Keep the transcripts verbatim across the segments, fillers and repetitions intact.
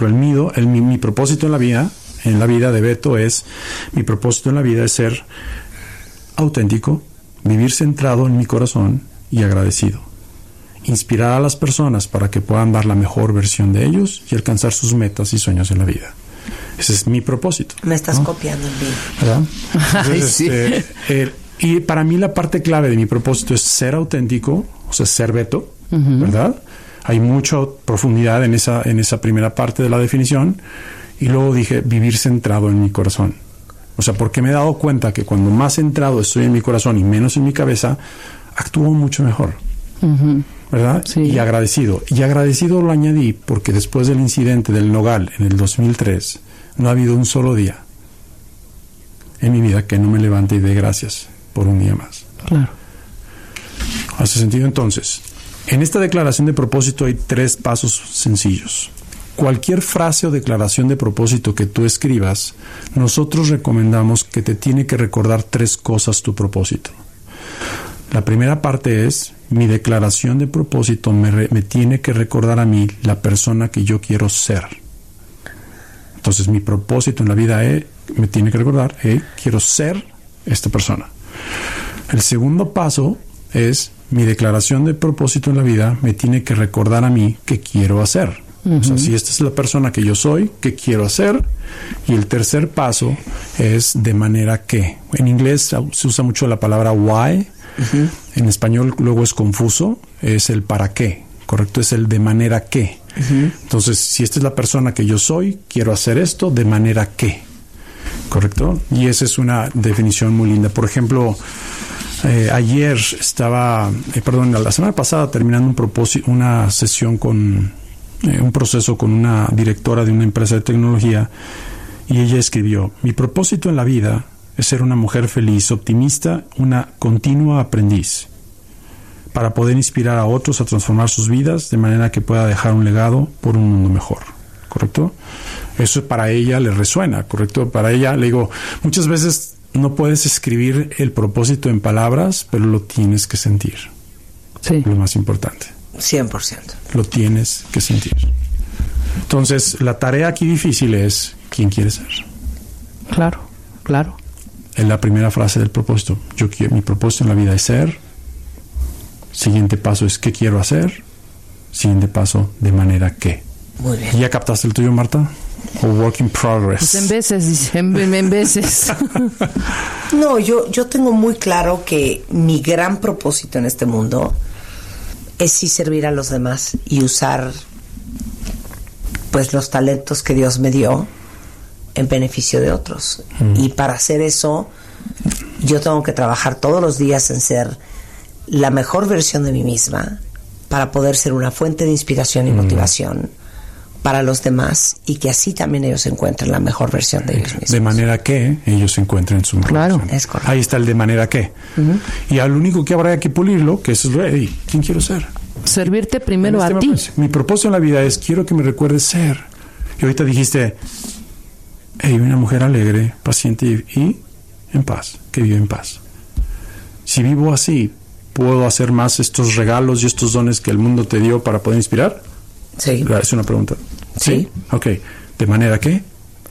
ejemplo, el mío, el, mi, mi propósito en la vida, en la vida de Beto es, mi propósito en la vida es ser auténtico, vivir centrado en mi corazón y agradecido. Inspirar a las personas para que puedan dar la mejor versión de ellos y alcanzar sus metas y sueños en la vida. Ese es mi propósito. Me estás ¿no? copiando en mí. ¿Verdad? Entonces, Ay, sí. este, eh, y para mí la parte clave de mi propósito es ser auténtico, o sea, ser Beto, uh-huh. ¿verdad? Hay mucha profundidad en esa, en esa primera parte de la definición. Y luego dije, vivir centrado en mi corazón. O sea, porque me he dado cuenta que cuando más centrado estoy en mi corazón y menos en mi cabeza, actúo mucho mejor. Uh-huh. ¿Verdad? Sí. Y agradecido. Y agradecido lo añadí porque después del incidente del Nogal en el dos mil tres, no ha habido un solo día en mi vida que no me levante y dé gracias por un día más. Claro. ¿Hace sentido? Entonces, en esta declaración de propósito hay tres pasos sencillos. Cualquier frase o declaración de propósito que tú escribas, nosotros recomendamos que te tiene que recordar tres cosas tu propósito. La primera parte es, mi declaración de propósito me, re, me tiene que recordar a mí la persona que yo quiero ser. Entonces, mi propósito en la vida es, me tiene que recordar, eh, quiero ser esta persona. El segundo paso es, mi declaración de propósito en la vida me tiene que recordar a mí qué quiero hacer. Uh-huh. O sea, si esta es la persona que yo soy, ¿qué quiero hacer? Y el tercer paso es de manera que. En inglés se usa mucho la palabra why. Uh-huh. En español luego es confuso. Es el para qué. Correcto, es el de manera que. Uh-huh. Entonces, si esta es la persona que yo soy, quiero hacer esto de manera que. Correcto. Y esa es una definición muy linda. Por ejemplo, eh, ayer estaba, eh, perdón, la semana pasada terminando un propósito, una sesión con Eh, un proceso con una directora de una empresa de tecnología y ella escribió, mi propósito en la vida es ser una mujer feliz, optimista, una continua aprendiz para poder inspirar a otros a transformar sus vidas de manera que pueda dejar un legado por un mundo mejor. ¿Correcto? Eso para ella le resuena, ¿correcto? Para ella, le digo, muchas veces no puedes escribir el propósito en palabras, pero lo tienes que sentir. Sí. Lo más importante. cien por ciento. Lo tienes que sentir. Entonces, la tarea aquí difícil es ¿quién quieres ser? Claro, claro. En la primera frase del propósito, yo quiero, mi propósito en la vida es ser. Siguiente paso es ¿qué quiero hacer? Siguiente paso, de manera que. Muy bien. ¿Ya captaste el tuyo, Marta? O work in progress. Pues en veces, en, en veces. No, yo, yo tengo muy claro que mi gran propósito en este mundo es sí servir a los demás y usar pues los talentos que Dios me dio en beneficio de otros. Mm. Y para hacer eso yo tengo que trabajar todos los días en ser la mejor versión de mí misma para poder ser una fuente de inspiración y mm. motivación para los demás y que así también ellos encuentren la mejor versión de ellos mismos. De manera que ellos encuentren su mejor claro, versión. Es correcto. Ahí está el de manera que. Uh-huh. Y al único que habrá que pulirlo, que es ready. ¿Quién quiero ser? Servirte primero este a ti. Propósito. Mi propósito en la vida es, quiero que me recuerdes ser. Y ahorita dijiste, hey, una mujer alegre, paciente y, y en paz, que vive en paz. Si vivo así, ¿puedo hacer más estos regalos y estos dones que el mundo te dio para poder inspirar? Sí. Es una pregunta. Sí. ¿Sí? Ok. ¿De manera qué?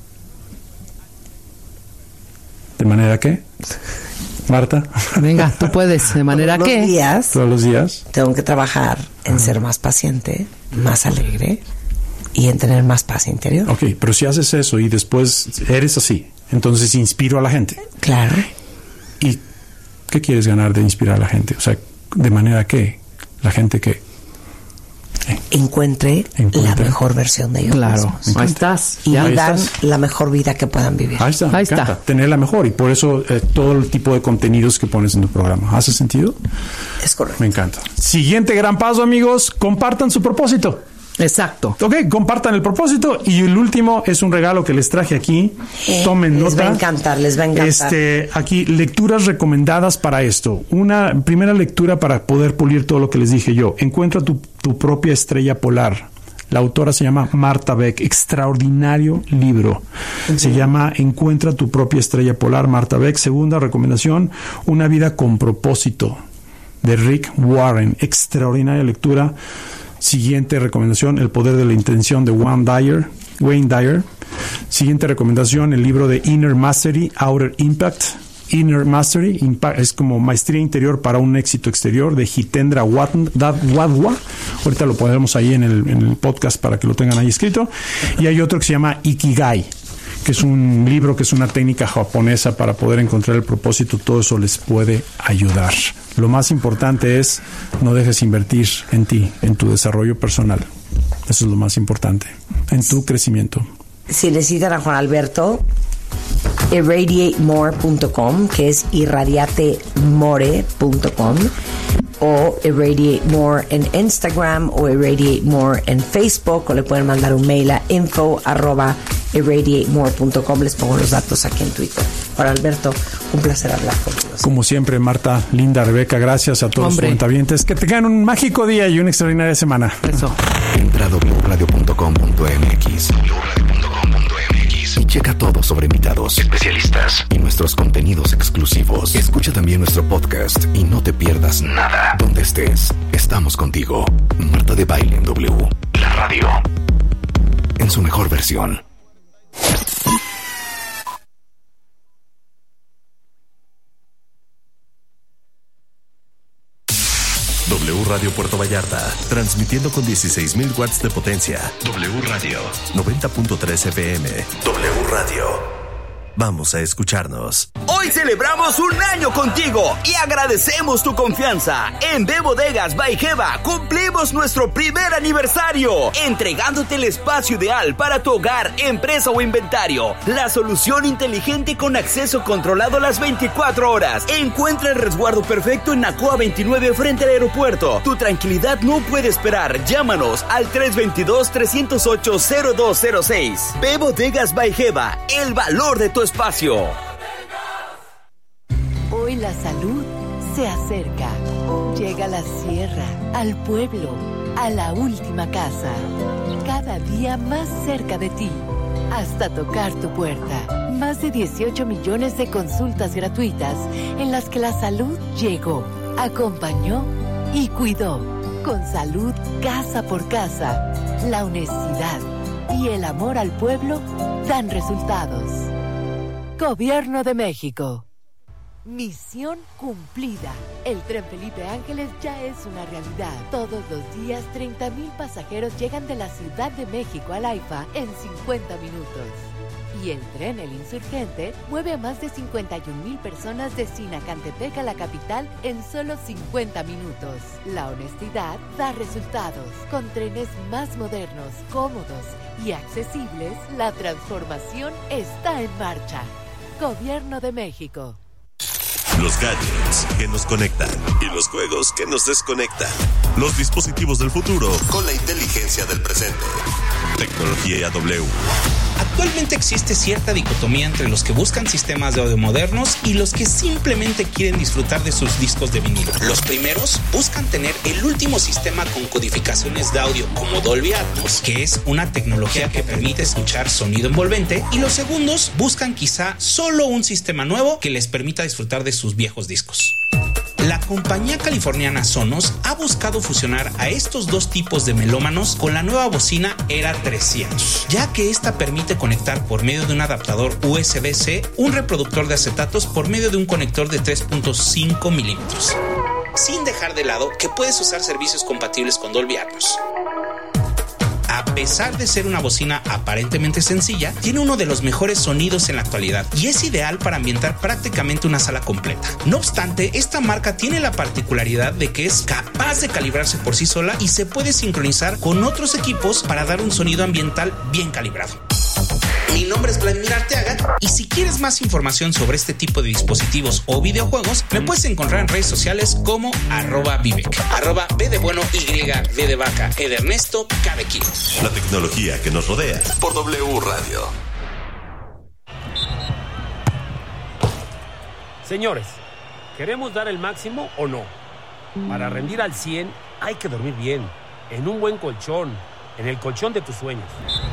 ¿De manera qué? Marta. Venga, tú puedes. ¿De manera Todos qué? los días Todos los días. tengo que trabajar en ser más paciente, más alegre y en tener más paz interior. Ok, pero si haces eso y después eres así, entonces inspiro a la gente. Claro. ¿Y qué quieres ganar de inspirar a la gente? O sea, ¿de manera qué? La gente que eh. encuentre, encuentre la mejor versión de ellos claro, mismos. ahí estás. Y ya dan estás. la mejor vida que puedan vivir. Ahí está, ahí está. Tener la mejor, y por eso eh, todo el tipo de contenidos que pones en tu programa. ¿Hace sentido? Es correcto. Me encanta. Siguiente gran paso, amigos, compartan su propósito. Exacto. Ok, compartan el propósito. Y el último es un regalo que les traje aquí. Eh, Tomen les nota. Les va a encantar, les va a encantar. Este, aquí, lecturas recomendadas para esto. Una primera lectura para poder pulir todo lo que les dije yo. Encuentra tu, tu propia estrella polar. La autora se llama Marta Beck. Extraordinario libro. Uh-huh. Se llama Encuentra tu propia estrella polar, Marta Beck. Segunda recomendación, Una vida con propósito, de Rick Warren. Extraordinaria lectura. Siguiente recomendación, El poder de la intención, de Wayne Dyer. Wayne Dyer. Siguiente recomendación, el libro de Inner Mastery, Outer Impact. Inner Mastery Impact, es como maestría interior para un éxito exterior, de Jitendra Wadhwa. Ahorita lo pondremos ahí en el, en el podcast para que lo tengan ahí escrito. Y hay otro que se llama Ikigai, que es un libro que es una técnica japonesa para poder encontrar el propósito. Todo eso les puede ayudar. Lo más importante es no dejes invertir en ti, en tu desarrollo personal. Eso es lo más importante, en tu crecimiento. Si necesitan a Juan Alberto, irradiate more punto com, que es irradiatemore punto com, o Irradiate More en Instagram, o Irradiate More en Facebook, o le pueden mandar un mail a info arroba irradiate more punto com. Les pongo los datos aquí en Twitter. Juan Alberto, un placer hablar contigo. Como siempre, Marta, Linda, Rebeca, gracias a todos los cuentavientes. Que tengan un mágico día y una extraordinaria semana. Eso. Entra a doble u radio punto com punto m x y checa todo sobre invitados, especialistas y nuestros contenidos exclusivos. Escucha también nuestro podcast y no te pierdas nada. Donde estés, estamos contigo. Marta de Baile en W, la radio en su mejor versión. W Radio Puerto Vallarta, transmitiendo con dieciséis mil watts de potencia. W Radio, noventa punto tres F M. W Radio. Vamos a escucharnos. Hoy celebramos un año contigo y agradecemos tu confianza. En B Bodegas by Geva cumplimos nuestro primer aniversario, entregándote el espacio ideal para tu hogar, empresa o inventario. La solución inteligente con acceso controlado las veinticuatro horas. Encuentra el resguardo perfecto en Nacoa veintinueve frente al aeropuerto. Tu tranquilidad no puede esperar. Llámanos al tres dos dos, tres cero ocho, cero dos cero seis. B Bodegas by Geva, el valor de tu espacio. Hoy la salud se acerca. Llega a la sierra, al pueblo, a la última casa. Cada día más cerca de ti, hasta tocar tu puerta. Más de dieciocho millones de consultas gratuitas en las que la salud llegó, acompañó y cuidó. Con salud casa por casa, la honestidad y el amor al pueblo dan resultados. Gobierno de México. Misión cumplida. El tren Felipe Ángeles ya es una realidad. Todos los días, treinta mil pasajeros llegan de la Ciudad de México al AIFA en cincuenta minutos. Y el tren El Insurgente mueve a más de cincuenta y un mil personas de Sinacantepec a la capital en solo cincuenta minutos. La honestidad da resultados. Con trenes más modernos, cómodos y accesibles, la transformación está en marcha. Gobierno de México. Los gadgets que nos conectan y los juegos que nos desconectan. Los dispositivos del futuro con la inteligencia del presente. Tecnología W. Actualmente existe cierta dicotomía entre los que buscan sistemas de audio modernos y los que simplemente quieren disfrutar de sus discos de vinilo. Los primeros buscan tener el último sistema con codificaciones de audio como Dolby Atmos, que es una tecnología que permite escuchar sonido envolvente, y los segundos buscan quizá solo un sistema nuevo que les permita disfrutar de sus viejos discos. La compañía californiana Sonos ha buscado fusionar a estos dos tipos de melómanos con la nueva bocina Era trescientos, ya que esta permite conectar por medio de un adaptador U S B C un reproductor de acetatos por medio de un conector de tres punto cinco milímetros, sin dejar de lado que puedes usar servicios compatibles con Dolby Atmos. A pesar de ser una bocina aparentemente sencilla, tiene uno de los mejores sonidos en la actualidad y es ideal para ambientar prácticamente una sala completa. No obstante, esta marca tiene la particularidad de que es capaz de calibrarse por sí sola y se puede sincronizar con otros equipos para dar un sonido ambiental bien calibrado. Mi nombre es Vladimir Arteaga y si quieres más información sobre este tipo de dispositivos o videojuegos, me puedes encontrar en redes sociales como arroba Vivek, arroba B de bueno, Y, V de vaca, E de Ernesto, K de kilo. La tecnología que nos rodea por W Radio. Señores, ¿queremos dar el máximo o no? Para rendir al cien hay que dormir bien, en un buen colchón, en el colchón de tus sueños.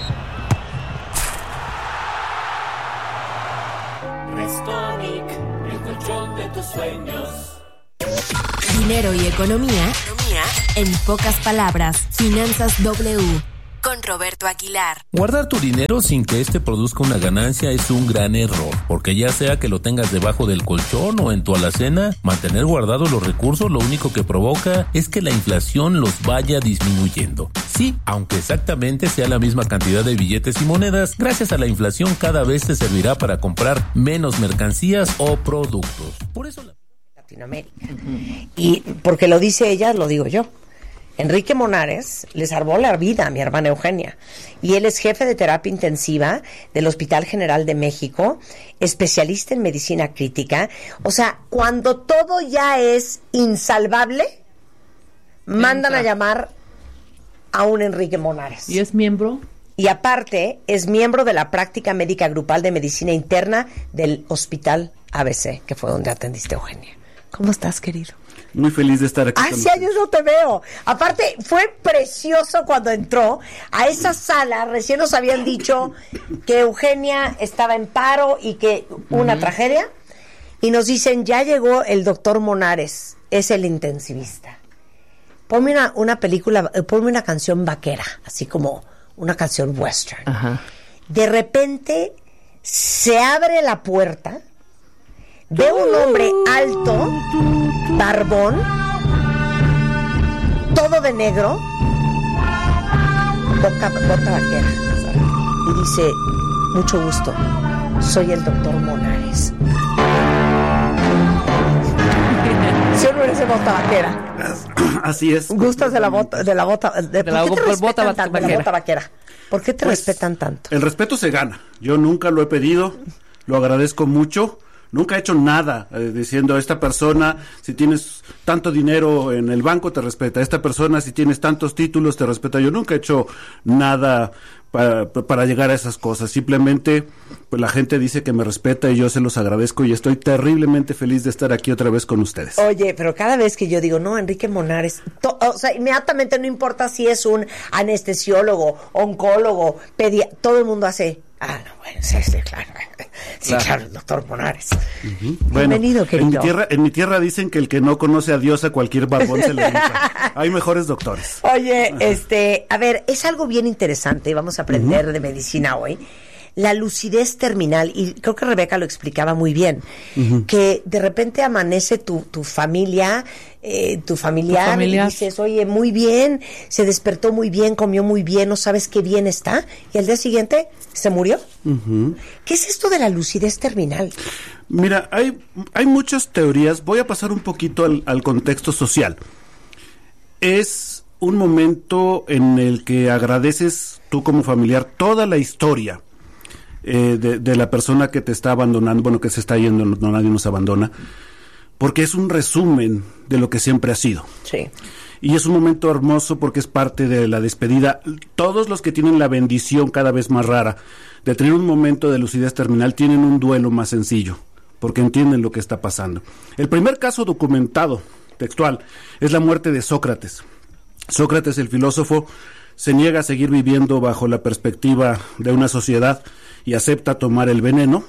Restonic, el colchón de tus sueños. Dinero y economía, en pocas palabras. Finanzas W. con Roberto Aguilar. Guardar tu dinero sin que este produzca una ganancia es un gran error, porque ya sea que lo tengas debajo del colchón o en tu alacena, mantener guardados los recursos lo único que provoca es que la inflación los vaya disminuyendo. Sí, aunque exactamente sea la misma cantidad de billetes y monedas, gracias a la inflación cada vez te servirá para comprar menos mercancías o productos. Por eso la... Latinoamérica. Uh-huh. Y porque lo dice ella, lo digo yo. Enrique Monares le salvó la vida a mi hermana Eugenia y él es jefe de terapia intensiva del Hospital General de México, especialista en medicina crítica. O sea, cuando todo ya es insalvable, mandan a llamar a un Enrique Monares. ¿Y es miembro? Y aparte, es miembro de la práctica médica grupal de medicina interna del Hospital A B C, que fue donde atendiste a Eugenia. ¿Cómo estás, querido? Muy feliz de estar aquí. Hace años no te veo. Aparte, fue precioso cuando entró a esa sala. Recién nos habían dicho que Eugenia estaba en paro y que una uh-huh. tragedia. Y nos dicen, ya llegó el doctor Monares, es el intensivista. Ponme una, una película, ponme una canción vaquera, así como una canción western. Uh-huh. De repente, se abre la puerta. Veo un hombre alto, barbón, todo de negro, boca, bota vaquera, y dice, mucho gusto, soy el doctor Monares. ¿Sí o no eres de bota vaquera? Así es. ¿Gustas de la bota, de la bota, de, de la, ¿por qué te respetan bota, tanto, vaquera. La bota vaquera? ¿Por qué te pues, respetan tanto? El respeto se gana. Yo nunca lo he pedido, lo agradezco mucho. Nunca he hecho nada eh, diciendo a esta persona, si tienes tanto dinero en el banco, te respeta. Esta persona, si tienes tantos títulos, te respeta. Yo nunca he hecho nada para, para llegar a esas cosas. Simplemente, pues la gente dice que me respeta y yo se los agradezco y estoy terriblemente feliz de estar aquí otra vez con ustedes. Oye, pero cada vez que yo digo, no, Enrique Monares, to- o sea, inmediatamente no importa si es un anestesiólogo, oncólogo, pediatra, todo el mundo hace... Ah, no, bueno, sí, sí, claro. Sí, claro, claro, el doctor Monares. Uh-huh. Bienvenido, bueno, querido. En mi, tierra, en mi tierra dicen que el que no conoce a Dios a cualquier barbón se le grita. Hay mejores doctores. Oye, este, a ver, es algo bien interesante, vamos a aprender uh-huh. de medicina hoy. La lucidez terminal, y creo que Rebeca lo explicaba muy bien, uh-huh. que de repente amanece tu, tu familia, eh, tu familiar, ¿Tu familiar, y dices, oye, muy bien, se despertó muy bien, comió muy bien, no sabes qué bien está, y al día siguiente se murió. Uh-huh. ¿Qué es esto de la lucidez terminal? Mira, hay, hay muchas teorías, voy a pasar un poquito al, al contexto social. Es un momento en el que agradeces tú como familiar toda la historia Eh, de, de la persona que te está abandonando, bueno, que se está yendo, no, no nadie nos abandona, porque es un resumen de lo que siempre ha sido. Sí. Y es un momento hermoso porque es parte de la despedida. Todos los que tienen la bendición cada vez más rara de tener un momento de lucidez terminal tienen un duelo más sencillo, porque entienden lo que está pasando. El primer caso documentado, textual, es la muerte de Sócrates. Sócrates, el filósofo, se niega a seguir viviendo bajo la perspectiva de una sociedad y acepta tomar el veneno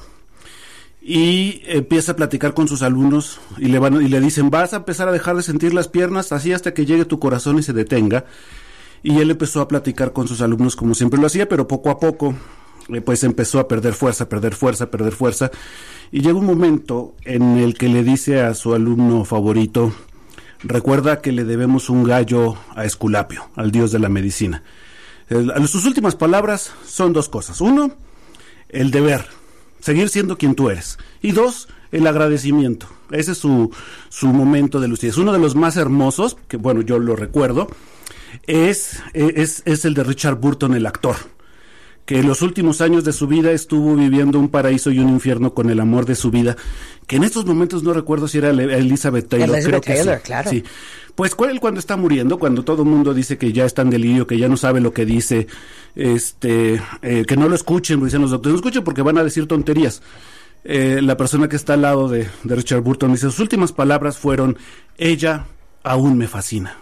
y empieza a platicar con sus alumnos y le van y le dicen, vas a empezar a dejar de sentir las piernas así hasta que llegue tu corazón y se detenga. Y él empezó a platicar con sus alumnos como siempre lo hacía, pero poco a poco eh, pues empezó a perder fuerza, perder fuerza, perder fuerza, y llega un momento en el que le dice a su alumno favorito, recuerda que le debemos un gallo a Esculapio, al dios de la medicina. El, sus últimas palabras son dos cosas. Uno, el deber, seguir siendo quien tú eres. Y dos, el agradecimiento. Ese es su, su momento de lucidez. Uno de los más hermosos, que bueno, yo lo recuerdo, es, es, es el de Richard Burton, el actor, que en los últimos años de su vida estuvo viviendo un paraíso y un infierno con el amor de su vida, que en estos momentos no recuerdo si era Elizabeth Taylor. Elizabeth creo Taylor, que sí. claro. Sí. Pues él cuando está muriendo, cuando todo el mundo dice que ya está en delirio, que ya no sabe lo que dice, este, eh, que no lo escuchen, lo dicen los doctores, no escuchen porque van a decir tonterías. Eh, la persona que está al lado de, de Richard Burton dice, sus últimas palabras fueron, ella aún me fascina.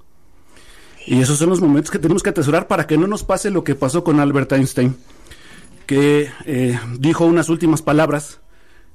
Y esos son los momentos que tenemos que atesorar para que no nos pase lo que pasó con Albert Einstein, que eh, dijo unas últimas palabras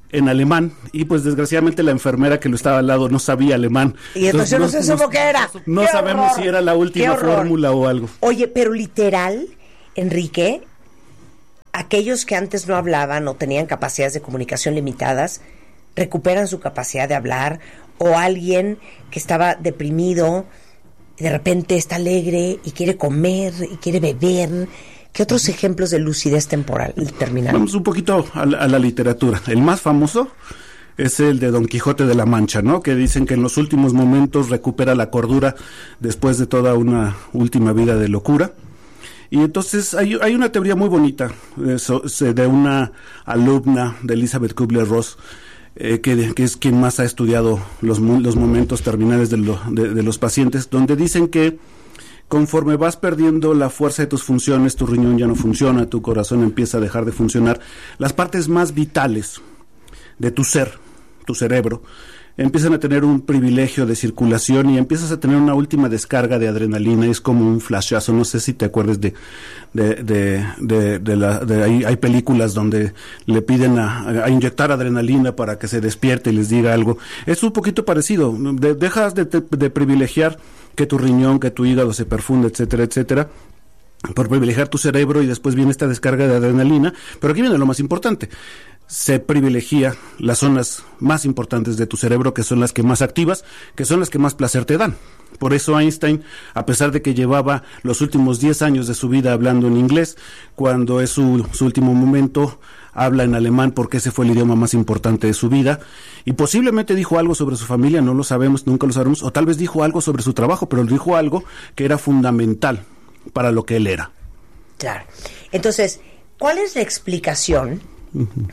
en alemán, y pues desgraciadamente la enfermera que lo estaba al lado no sabía alemán. Y entonces, entonces no, no, no, qué era. No qué sabemos horror, si era la última fórmula o algo. Oye, pero literal, Enrique, aquellos que antes no hablaban o tenían capacidades de comunicación limitadas, recuperan su capacidad de hablar, o alguien que estaba deprimido, y de repente está alegre y quiere comer y quiere beber. ¿Qué otros ejemplos de lucidez temporal terminal? Vamos un poquito a la, a la literatura. El más famoso es el de Don Quijote de la Mancha, ¿no? Que dicen que en los últimos momentos recupera la cordura después de toda una última vida de locura. Y entonces hay, hay una teoría muy bonita eso, de una alumna de Elizabeth Kubler-Ross, eh, que, que es quien más ha estudiado los, los momentos terminales de, lo, de, de los pacientes, donde dicen que conforme vas perdiendo la fuerza de tus funciones, tu riñón ya no funciona, tu corazón empieza a dejar de funcionar, las partes más vitales de tu ser, tu cerebro, empiezan a tener un privilegio de circulación y empiezas a tener una última descarga de adrenalina. Es como un flashazo. No sé si te acuerdas de de de de, de la de hay, hay películas donde le piden a, a inyectar adrenalina para que se despierte y les diga algo. Es un poquito parecido. De, dejas de, de, de privilegiar que tu riñón, que tu hígado se perfunda, etcétera, etcétera, por privilegiar tu cerebro, y después viene esta descarga de adrenalina. Pero aquí viene lo más importante. Se privilegia las zonas más importantes de tu cerebro, que son las que más activas, que son las que más placer te dan. Por eso Einstein, a pesar de que llevaba los últimos diez años de su vida hablando en inglés, cuando es su, su último momento, habla en alemán, porque ese fue el idioma más importante de su vida, y posiblemente dijo algo sobre su familia, no lo sabemos, nunca lo sabremos, o tal vez dijo algo sobre su trabajo, pero dijo algo que era fundamental para lo que él era. Claro. Entonces, ¿cuál es la explicación uh-huh.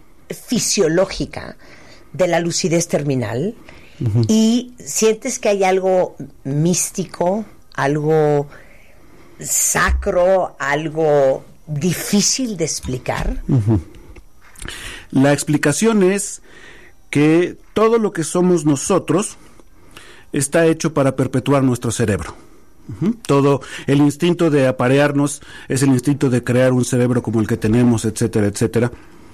fisiológica de la lucidez terminal? Uh-huh. ¿Y sientes que hay algo místico, algo sacro, algo difícil de explicar? Uh-huh. La explicación es que todo lo que somos nosotros está hecho para perpetuar nuestro cerebro. Uh-huh. Todo el instinto de aparearnos es el instinto de crear un cerebro como el que tenemos, etcétera, etcétera.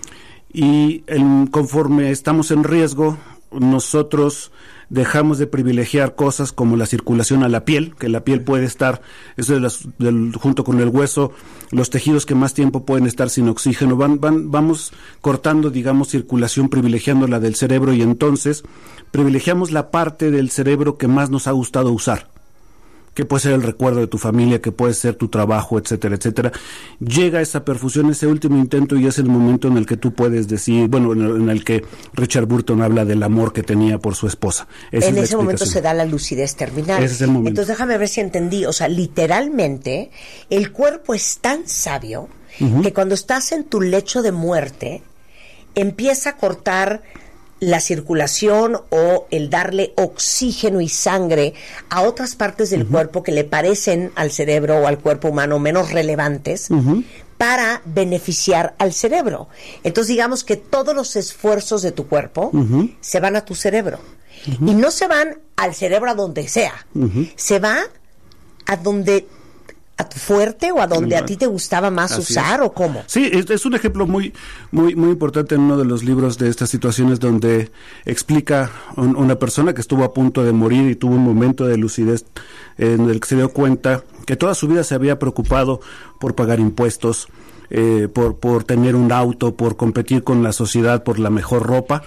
Y el, conforme estamos en riesgo, nosotros dejamos de privilegiar cosas como la circulación a la piel, que la piel puede estar, eso de las, del, junto con el hueso, los tejidos que más tiempo pueden estar sin oxígeno, van, van, vamos cortando, digamos, circulación, privilegiando la del cerebro, y entonces privilegiamos la parte del cerebro que más nos ha gustado usar, que puede ser el recuerdo de tu familia, que puede ser tu trabajo, etcétera, etcétera. Llega esa perfusión, ese último intento, y es el momento en el que tú puedes decir, bueno, en el, en el que Richard Burton habla del amor que tenía por su esposa. Esa en ese momento se da la lucidez terminal. Ese es el momento. Entonces déjame ver si entendí, o sea, literalmente, el cuerpo es tan sabio uh-huh. que cuando estás en tu lecho de muerte, empieza a cortar la circulación o el darle oxígeno y sangre a otras partes del uh-huh. cuerpo que le parecen al cerebro o al cuerpo humano menos relevantes uh-huh. para beneficiar al cerebro. Entonces digamos que todos los esfuerzos de tu cuerpo uh-huh. se van a tu cerebro uh-huh. y no se van al cerebro a donde sea, uh-huh. se va a donde a tu fuerte o a donde a ti te gustaba más Así usar es. ¿O cómo? Sí, es, es un ejemplo muy muy muy importante en uno de los libros de estas situaciones, donde explica un, una persona que estuvo a punto de morir y tuvo un momento de lucidez en el que se dio cuenta que toda su vida se había preocupado por pagar impuestos, eh, por, por tener un auto, por competir con la sociedad, por la mejor ropa,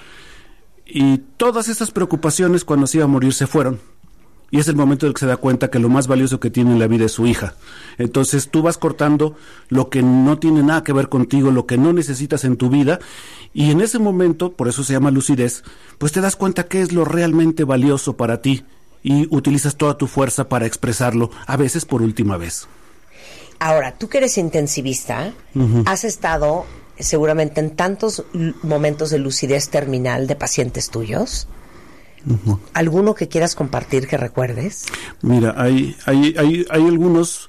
y todas esas preocupaciones cuando se iba a morir se fueron. Y es el momento en el que se da cuenta que lo más valioso que tiene en la vida es su hija. Entonces tú vas cortando lo que no tiene nada que ver contigo, lo que no necesitas en tu vida, y en ese momento, por eso se llama lucidez, pues te das cuenta qué es lo realmente valioso para ti, y utilizas toda tu fuerza para expresarlo, a veces por última vez. Ahora, tú que eres intensivista, uh-huh. has estado seguramente en tantos l- momentos de lucidez terminal de pacientes tuyos. Uh-huh. ¿Alguno que quieras compartir, que recuerdes? Mira, hay hay hay, hay algunos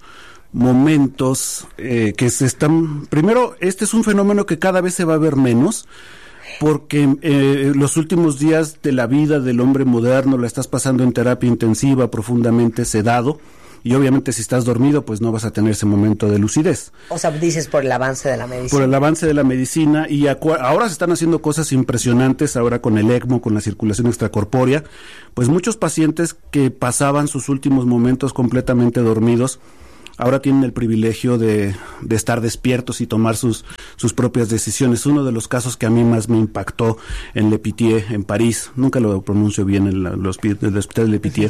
momentos eh, que se están... Primero, este es un fenómeno que cada vez se va a ver menos, porque eh, los últimos días de la vida del hombre moderno la estás pasando en terapia intensiva, profundamente sedado, y obviamente si estás dormido pues no vas a tener ese momento de lucidez. O sea, dices por el avance de la medicina. Por el avance de la medicina, y acu- ahora se están haciendo cosas impresionantes, ahora con el ECMO, con la circulación extracorpórea, pues muchos pacientes que pasaban sus últimos momentos completamente dormidos, ahora tienen el privilegio de, de estar despiertos y tomar sus, sus propias decisiones. Uno de los casos que a mí más me impactó en Le Pitié, en París, nunca lo pronuncio bien, en la, el, hospital, el hospital de Le Pitié,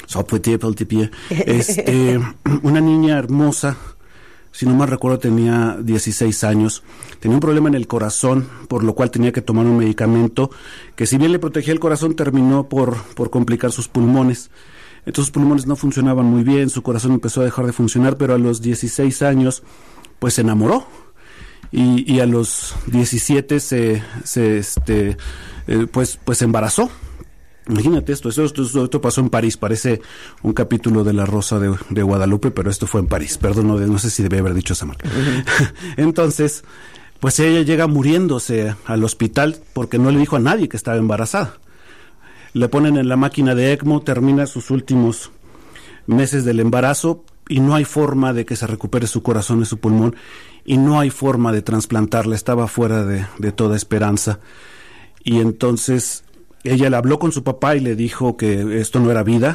este, una niña hermosa, si no mal recuerdo tenía dieciséis años, tenía un problema en el corazón, por lo cual tenía que tomar un medicamento que, si bien le protegía el corazón, terminó por, por complicar sus pulmones. Entonces sus pulmones no funcionaban muy bien, su corazón empezó a dejar de funcionar, pero a los dieciséis años pues se enamoró, y, y a los diecisiete se, se este, eh, pues, pues se embarazó. Imagínate esto, esto, esto, esto pasó en París, parece un capítulo de La Rosa de, de Guadalupe, pero esto fue en París, perdón, no, no sé si debí haber dicho esa marca. Uh-huh. Entonces, pues ella llega muriéndose al hospital porque no le dijo a nadie que estaba embarazada. Le ponen en la máquina de ECMO, termina sus últimos meses del embarazo y no hay forma de que se recupere su corazón y su pulmón, y no hay forma de trasplantarla, estaba fuera de, de toda esperanza. Y entonces ella le habló con su papá y le dijo que esto no era vida,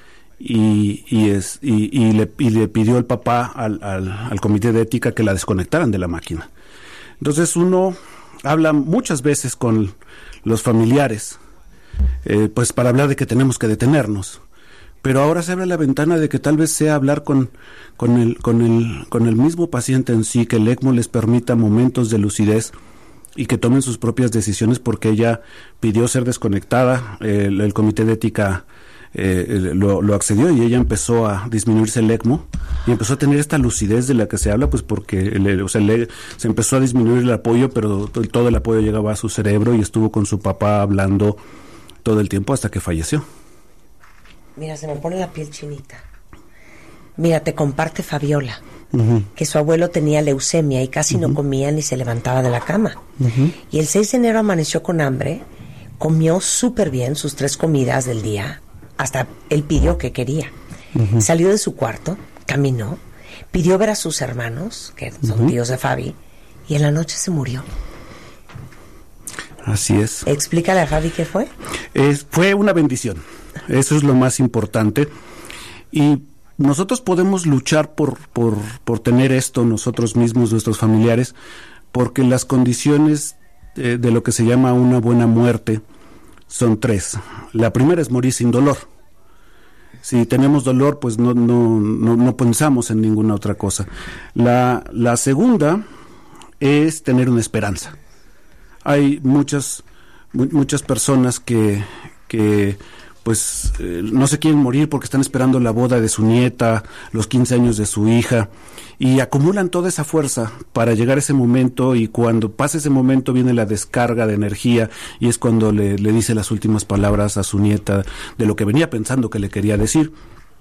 y, y, es, y, y, le, y le pidió el papá al, al, al comité de ética que la desconectaran de la máquina. Entonces uno habla muchas veces con los familiares, Eh, pues para hablar de que tenemos que detenernos, pero ahora se abre la ventana de que tal vez sea hablar con, con, el, con, el, con el mismo paciente en sí, que el ECMO les permita momentos de lucidez y que tomen sus propias decisiones, porque ella pidió ser desconectada, eh, el, el comité de ética eh, lo, lo accedió, y ella empezó a disminuirse el ECMO y empezó a tener esta lucidez de la que se habla, pues porque el, o sea, el, se empezó a disminuir el apoyo, pero todo el apoyo llegaba a su cerebro, y estuvo con su papá hablando todo el tiempo hasta que falleció. Mira, se me pone la piel chinita. Mira, te comparte Fabiola, uh-huh. que su abuelo tenía leucemia y casi uh-huh. no comía ni se levantaba de la cama. Uh-huh. Y el seis de enero amaneció con hambre, comió súper bien sus tres comidas del día, hasta él pidió que quería. Uh-huh. Salió de su cuarto, caminó, pidió ver a sus hermanos, que son uh-huh. tíos de Fabi, y en la noche se murió. Así es. Explícale a Fabi qué fue. Es, fue una bendición. Eso es lo más importante. Y nosotros podemos luchar por, por, por tener esto nosotros mismos, nuestros familiares, porque las condiciones eh, de lo que se llama una buena muerte son tres. La primera es morir sin dolor. Si tenemos dolor, pues no, no, no, no pensamos en ninguna otra cosa. La, la segunda es tener una esperanza. Hay muchas muchas personas que, que pues eh, no se quieren morir porque están esperando la boda de su nieta, los quince años de su hija, y acumulan toda esa fuerza para llegar a ese momento, y cuando pasa ese momento viene la descarga de energía, y es cuando le, le dice las últimas palabras a su nieta de lo que venía pensando que le quería decir.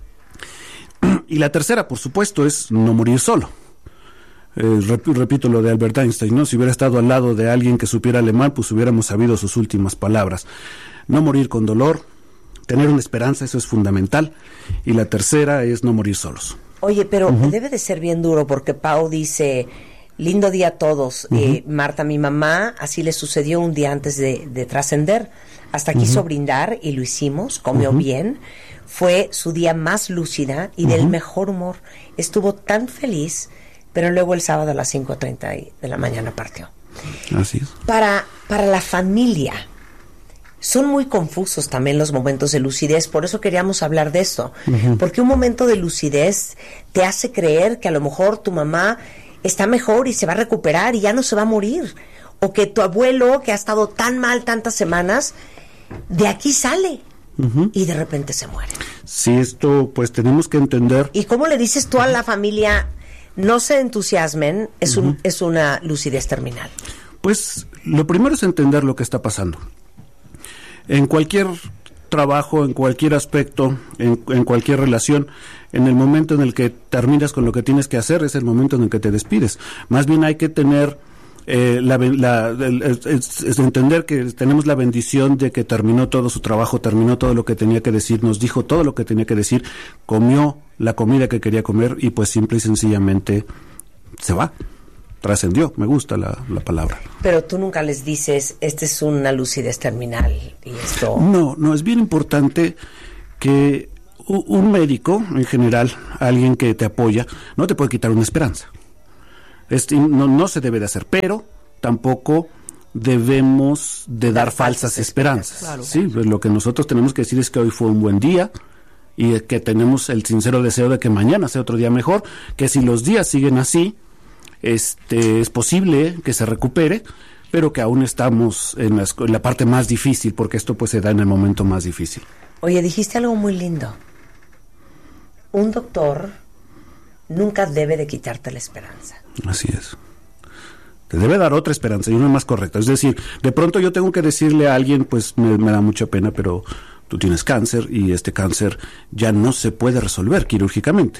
Y la tercera, por supuesto, es no morir solo. Eh, rep- repito lo de Albert Einstein, ¿no? Si hubiera estado al lado de alguien que supiera alemán, pues hubiéramos sabido sus últimas palabras. No morir con dolor, tener una esperanza, eso es fundamental. Y la tercera es no morir solos. Oye, pero Uh-huh. debe de ser bien duro, porque Pau dice, lindo día a todos. Uh-huh. eh, Marta, mi mamá, así le sucedió un día antes de, de trascender. Hasta quiso Uh-huh. brindar y lo hicimos, comió Uh-huh. bien. Fue su día más lúcida y Uh-huh. del mejor humor. Estuvo tan feliz, pero luego el sábado a las cinco treinta de la mañana partió. Así es. Para, para la familia, son muy confusos también los momentos de lucidez, por eso queríamos hablar de esto. Uh-huh. Porque un momento de lucidez te hace creer que a lo mejor tu mamá está mejor y se va a recuperar y ya no se va a morir. O que tu abuelo, que ha estado tan mal tantas semanas, de aquí sale Uh-huh. y de repente se muere. Sí, esto pues tenemos que entender. ¿Y cómo le dices tú a la familia, no se entusiasmen, es, Uh-huh. un, es una lucidez terminal? Pues lo primero es entender lo que está pasando. En cualquier trabajo, en cualquier aspecto, en, en cualquier relación, en el momento en el que terminas con lo que tienes que hacer, es el momento en el que te despides. Más bien hay que tener eh, la, la, el, es, es entender que tenemos la bendición de que terminó todo su trabajo, terminó todo lo que tenía que decir, nos dijo todo lo que tenía que decir, comió la comida que quería comer y pues simple y sencillamente se va, trascendió, me gusta la, la palabra. Pero tú nunca les dices, esta es una lucidez terminal y esto... No, no, es bien importante que un médico, en general, alguien que te apoya, no te puede quitar una esperanza. Este, no, no se debe de hacer, pero tampoco debemos de dar, dar falsas esperanzas. Claro. Sí, pues lo que nosotros tenemos que decir es que hoy fue un buen día y que tenemos el sincero deseo de que mañana sea otro día mejor, que si los días siguen así, este, es posible que se recupere, pero que aún estamos en la, en la parte más difícil, porque esto pues se da en el momento más difícil. Oye, dijiste algo muy lindo. Un doctor nunca debe de quitarte la esperanza. Así es. Te debe dar otra esperanza y una más correcta. Es decir, de pronto yo tengo que decirle a alguien, pues me, me da mucha pena, pero tú tienes cáncer y este cáncer ya no se puede resolver quirúrgicamente.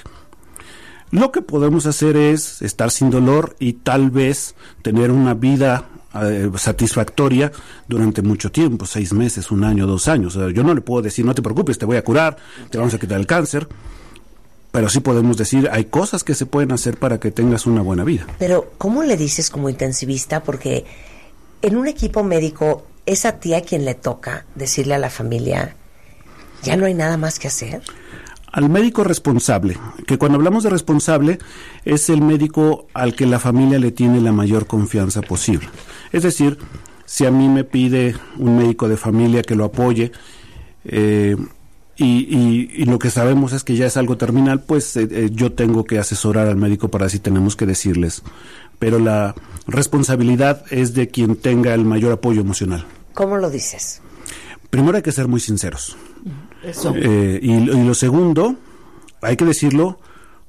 Lo que podemos hacer es estar sin dolor y tal vez tener una vida eh, satisfactoria durante mucho tiempo, seis meses, un año, dos años. O sea, yo no le puedo decir, no te preocupes, te voy a curar, te vamos a quitar el cáncer. Pero sí podemos decir, hay cosas que se pueden hacer para que tengas una buena vida. Pero, ¿cómo le dices como intensivista? Porque en un equipo médico es a ti a quien le toca decirle a la familia, ¿ya no hay nada más que hacer? Al médico responsable, que cuando hablamos de responsable, es el médico al que la familia le tiene la mayor confianza posible. Es decir, si a mí me pide un médico de familia que lo apoye, eh, Y, y, y lo que sabemos es que ya es algo terminal, pues eh, eh, yo tengo que asesorar al médico para si tenemos que decirles. Pero la responsabilidad es de quien tenga el mayor apoyo emocional. ¿Cómo lo dices? Primero hay que ser muy sinceros. Eso. Eh, y, y lo segundo, hay que decirlo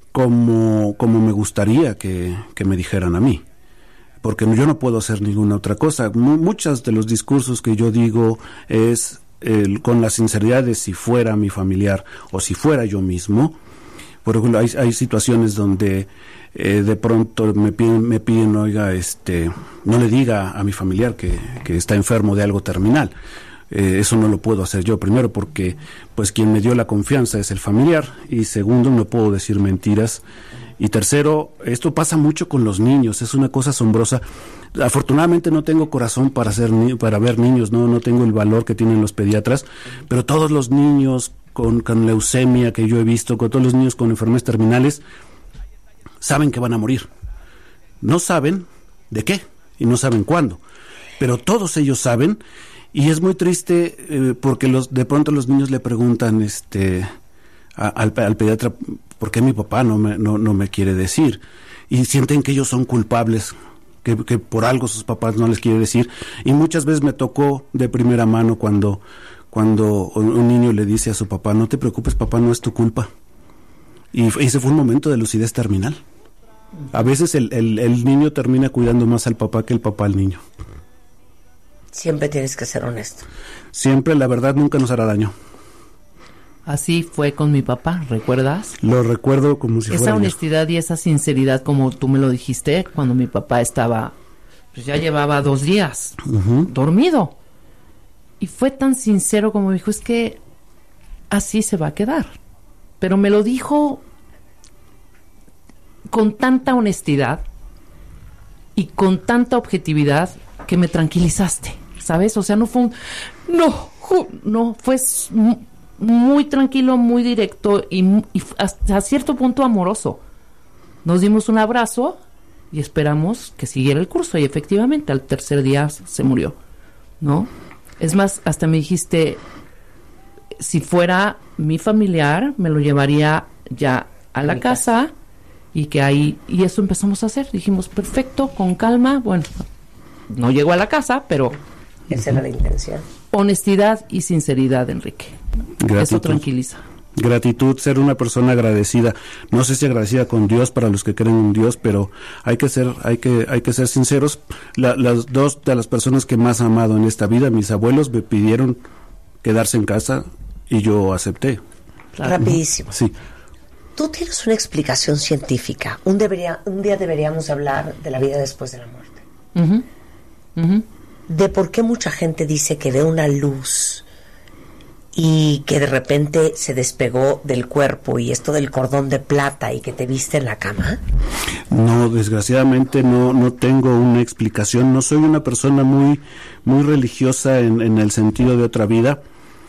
como, como me gustaría que, que me dijeran a mí. Porque yo no puedo hacer ninguna otra cosa. M- muchos de los discursos que yo digo es... El, con la sinceridad de si fuera mi familiar o si fuera yo mismo. Por ejemplo, hay, hay situaciones donde eh, de pronto me piden, me piden, oiga, este, no le diga a mi familiar que, que está enfermo de algo terminal. Eh, eso no lo puedo hacer yo, primero porque pues quien me dio la confianza es el familiar, y segundo, no puedo decir mentiras, y tercero, esto pasa mucho con los niños, es una cosa asombrosa. Afortunadamente no tengo corazón para hacer ni- para ver niños, no no tengo el valor que tienen los pediatras, pero todos los niños con, con leucemia que yo he visto, con todos los niños con enfermedades terminales, saben que van a morir. No saben de qué y no saben cuándo, pero todos ellos saben, y es muy triste eh, porque los de pronto los niños le preguntan este a, al, al pediatra, ¿por qué mi papá no me no no me quiere decir? Y sienten que ellos son culpables, que, que por algo sus papás no les quiere decir. Y muchas veces me tocó de primera mano cuando cuando un niño le dice a su papá, no te preocupes papá, no es tu culpa. Y ese fue un momento de lucidez terminal. A veces el, el, el niño termina cuidando más al papá que el papá al niño. Siempre tienes que ser honesto. Siempre la verdad nunca nos hará daño. Así fue con mi papá, ¿recuerdas? Lo recuerdo como si esa fuera honestidad y esa sinceridad, como tú me lo dijiste, cuando mi papá estaba, pues ya llevaba dos días uh-huh. dormido. Y fue tan sincero como dijo, es que así se va a quedar. Pero me lo dijo con tanta honestidad y con tanta objetividad que me tranquilizaste, ¿sabes? O sea, no fue un... No, no, fue muy tranquilo, muy directo y, y hasta cierto punto amoroso. Nos dimos un abrazo y esperamos que siguiera el curso, y efectivamente al tercer día se murió, ¿no? Es más, hasta me dijiste, si fuera mi familiar, me lo llevaría ya a la casa, y que ahí, y eso empezamos a hacer. Dijimos, perfecto, con calma. Bueno, no llegó a la casa, pero esa era la intención. Honestidad y sinceridad, Enrique. Gratitud. Eso tranquiliza. Gratitud, ser una persona agradecida. No sé si agradecida con Dios para los que creen en Dios, pero hay que ser, hay que, hay que ser sinceros. La, las dos de las personas que más he amado en esta vida, mis abuelos, me pidieron quedarse en casa y yo acepté. Claro. Rapidísimo. Sí. Tú tienes una explicación científica. Un, debería, un día deberíamos hablar de la vida después de la muerte. Uh-huh. Uh-huh. De por qué mucha gente dice que ve una luz y que de repente se despegó del cuerpo y esto del cordón de plata y que te viste en la cama. No, desgraciadamente no no tengo una explicación. No soy una persona muy muy religiosa en, en el sentido de otra vida.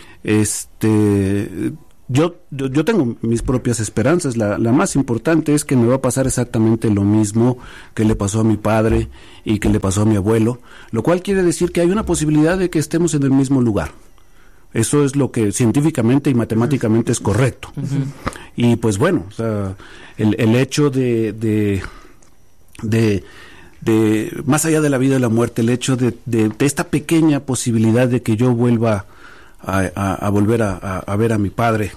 Este, yo yo, yo tengo mis propias esperanzas. La, la más importante es que me va a pasar exactamente lo mismo que le pasó a mi padre y que le pasó a mi abuelo, lo cual quiere decir que hay una posibilidad de que estemos en el mismo lugar. Eso es lo que científicamente y matemáticamente es correcto. Uh-huh. Y pues bueno, o sea, el, el hecho de, de, de, de, más allá de la vida y la muerte, el hecho de, de, de esta pequeña posibilidad de que yo vuelva a, a, a volver a, a, a ver a mi padre,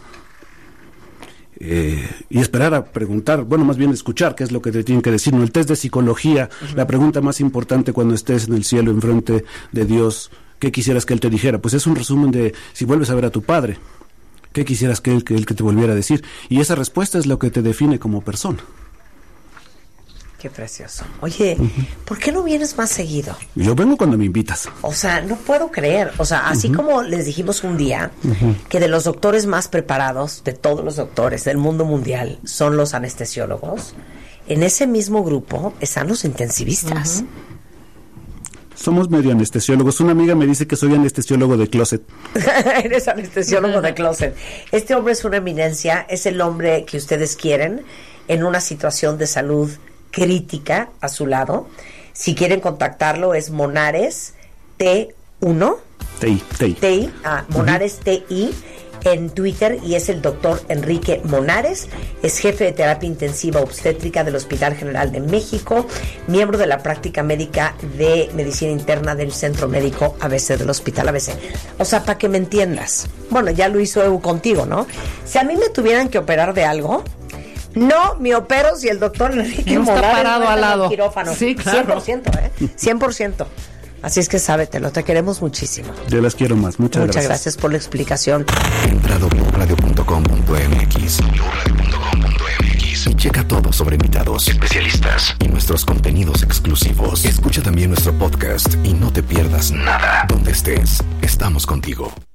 eh, y esperar a preguntar, bueno, más bien escuchar qué es lo que te tienen que decir, ¿no? El test de psicología, uh-huh. La pregunta más importante cuando estés en el cielo enfrente de Dios, ¿qué quisieras que él te dijera? Pues es un resumen de si vuelves a ver a tu padre, ¿qué quisieras que él, que él que te volviera a decir? Y esa respuesta es lo que te define como persona. Qué precioso. Oye, uh-huh. ¿por qué no vienes más seguido? Yo vengo cuando me invitas. O sea, no puedo creer. O sea, así uh-huh. como les dijimos un día uh-huh. que de los doctores más preparados, de todos los doctores del mundo mundial, son los anestesiólogos, en ese mismo grupo están los intensivistas. Uh-huh. Somos medio anestesiólogos. Una amiga me dice que soy anestesiólogo de closet. Eres anestesiólogo de closet. Este hombre es una eminencia, es el hombre que ustedes quieren en una situación de salud crítica a su lado. Si quieren contactarlo es Monares T uno. T I. T I. T I. Ah, Monares uh-huh. T I en Twitter y es el doctor Enrique Monares, es jefe de terapia intensiva obstétrica del Hospital General de México, miembro de la práctica médica de medicina interna del Centro Médico A B C del Hospital A B C. O sea, para que me entiendas, bueno, ya lo hizo Evo contigo, ¿no? Si a mí me tuvieran que operar de algo, no me opero si el doctor Enrique no Monares está parado no está al lado. En el quirófano. Sí, claro. cien por ciento, ¿eh? cien por ciento. Así es que sábetelo, te queremos muchísimo. Yo las quiero más, muchas, muchas gracias. gracias por la explicación. Entra a doble u radio punto com punto m x, doble u radio punto com punto m x y checa todo sobre invitados, especialistas y nuestros contenidos exclusivos. Escucha también nuestro podcast y no te pierdas nada. Donde estés, estamos contigo.